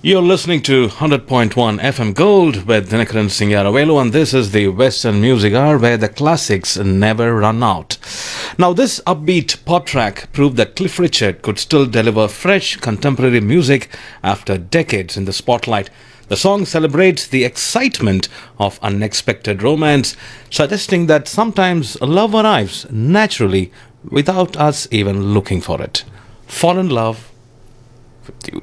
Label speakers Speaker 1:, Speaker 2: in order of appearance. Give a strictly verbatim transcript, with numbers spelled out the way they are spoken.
Speaker 1: You're listening to one hundred point one F M Gold with Dinakaran Singharavelu, and this is the Western Music Hour where the classics never run out. Now, this upbeat pop track proved that Cliff Richard could still deliver fresh contemporary music after decades in the spotlight. The song celebrates the excitement of unexpected romance, suggesting that sometimes love arrives naturally without us even looking for it. Fall in love with you.